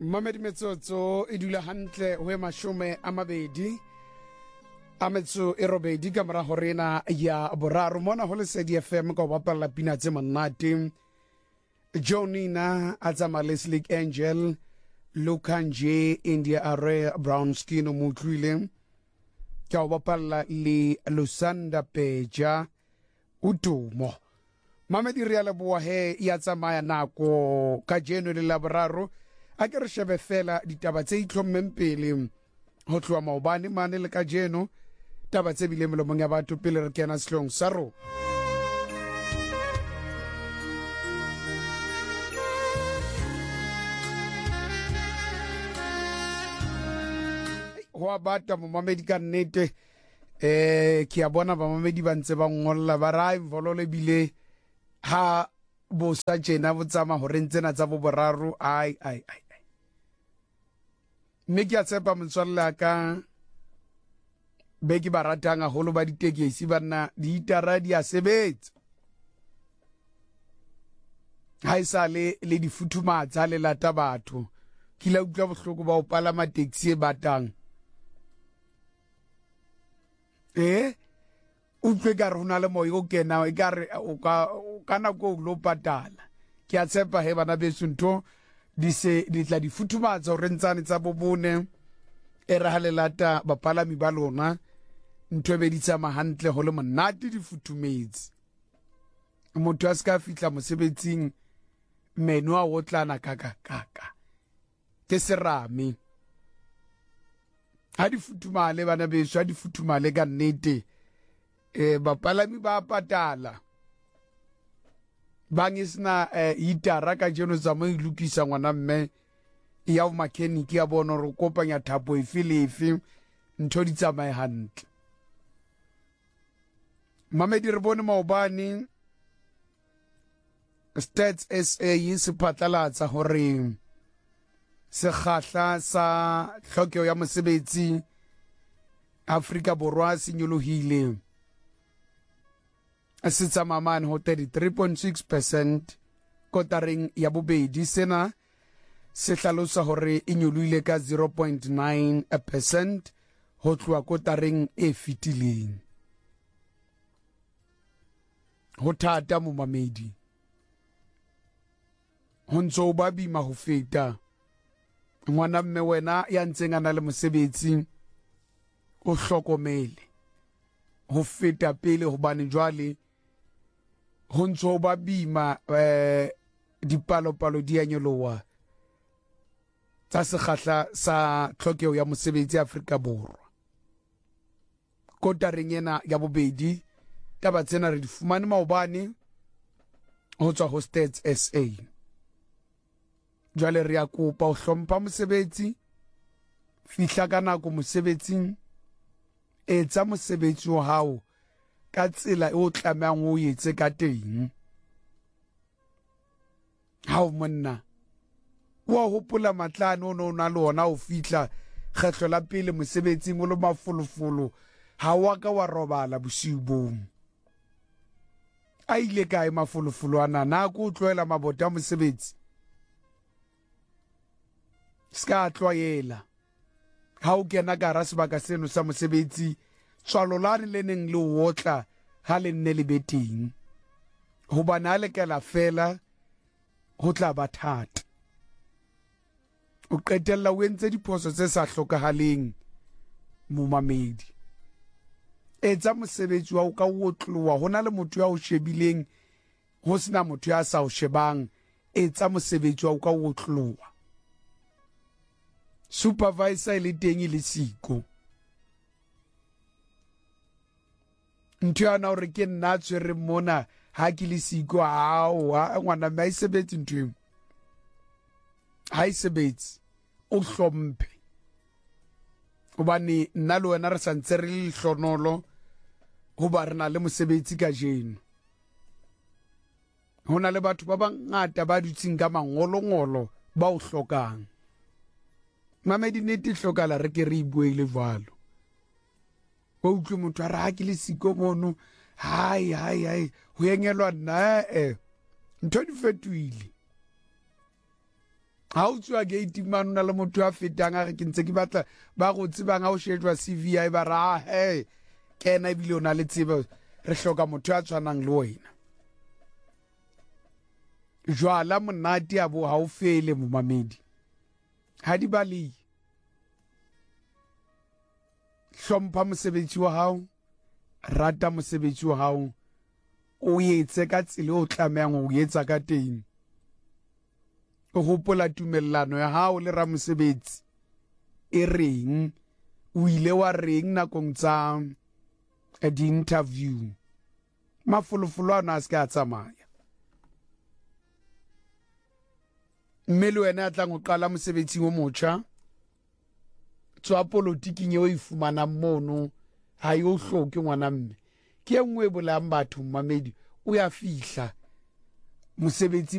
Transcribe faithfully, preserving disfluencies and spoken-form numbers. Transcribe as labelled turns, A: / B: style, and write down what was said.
A: Mamedi metsotso e dula hantle ho mashome a mabedi a metso e robedi ka mora horena ya boraro mona ho Lesedi F M ka bapalla pina tse monate. Jonina Azama Leslie Angel Lukanje India Are Brown Skin o mutlwile ka bapalla le Lusanda Peja utumo. Mamedi re ala bua he ya tsamaya nako ka jeno le laboraro a ke re shebe fela ditaba tse itlhommeng pele ho tloa maobane mane le ka jeno taba tse bile melomong ya batho pele re kena sehlong sa rona. Ho abata mo mamedi ka nnete eh ke a bona ba mamedi ba ntse ba ngolla ba ra involole bile ha bo sa jena bo tsama hore ntsena tsa bo boraro ai ai ai mme ke a tshepa motswalle ka be ke ba ratang haholo ba ditekesi bana di itara di a sebetsa ha isale le di futhumatsa le lata batho ke la utlwa bohloko ba o palama taxi e batang eh utlwe ka rona le moyo ke na e ka re o ka kana go lo patala ke a tshepa he bana beso ntho di se di tla di futhumatsa re ntsane tsa bobone e ra halelata bapalami ba lona ntwe be di tsama hantle ho le monate di futhumetse motho a ska fitla mosebetsing meno a otlana kaka kaka ke serame ha di futhumale bana beso ha di futhumale ka nnete eh bapalami ba patala bangisna eh, itara ka jeno za mo ilukisa ngwana mme ya mechanic ya bona re kopanya thapo e filefi ntho di tsamae hantle Mamedi re bone maobane Stats S A se phatlalatsa hore se kgahla sa tlhokeho ya mosebetsi Afrika Borwa se nyolohile se tsamamane ho thirty-three point six percent kotareng ya bobedi sena se hlalosa hore e nyolohile ka zero point nine percent ho tloa kotareng e fitileng ho thata mo mamedi ho ntso ba bima ho feta ngwana mme wena ya ntseng ana le mosebetsi o hlokomele ho feta pele ho bane jwale ho ntso ba bima eh dipalopalo di a nyoloha tsa sekgahla sa tlhokeho ya mosebetsi Afrika Borwa kotareng ena ya bobedi taba tsena re di fumane maobane ho tswa ho Stats S A jwale re ya kopa ho hlompha mosebetsi fihla ka nako mosebetsing etsa mosebetsi wa hao ka tsela e o tlamehang o etse ka teng ha o monna wa hopola matlane o no na le ona o fihla kgetlo la pele mosebetsing o le mafolofolo ha wa ka wa robala bosiu bong a ile kae mafolofolo ana na go tloela mabota mosebetsi ska tloela ha o kena ka ra sebaka seno sa mosebetsi tswalolane le neng le wotla ha le nne le beting ho bana le kela fela ho tla ba thata o qetella o entse diphoso tse sa hlokahaleng mo mamedi etsa mosebetsi wa o ka wotloa hona le motho ya o shebileng ho sena motho ya sa o shebang etsa mosebetsi wa o ka wotloa supervisor le teng le siko ntho ana hore ke nna tswere mona ha ke le siko hao ngwana mme a isebetse ntho ha isebetse o hlomphe hobane nna le wena re santse re le hlonolo ho ba rena le mosebetsi ka jeno hona le batho ba bangata ba dutseng ka mangolongolo ba o hlokang Mamedi nete hlokala re ke re ibuele jwalo wa utlwe motho a re ha ke le siko mono hai hai hai ho yengelwa nna eh ntho di fetohile ha o tswa gate man o na le motho a fetang a re ke ntse ke batla ba go tsebang ha o shejwa C V I ba ra he kena ebile o na le tsebo re hloka motho a tshwanang le wena jwala monate a bo ha o fele momamedi ha di bali hlompha mosebetsi wa hao rata mosebetsi wa hao o yetse ka tsela o tlameang o yetsa ka teng o gopola tumellano ya hao le ra mosebetsi e reng o ile wa reng nakong tsa di interview mafolofolo ana a se ka tsamaya mme le wena a tlang o qala mosebetsi o motjha tswa politiking eo e fumanang mono ha yo hloke ngwana mme ke engwe bolang batho mamedi o ya fihla mosebetsi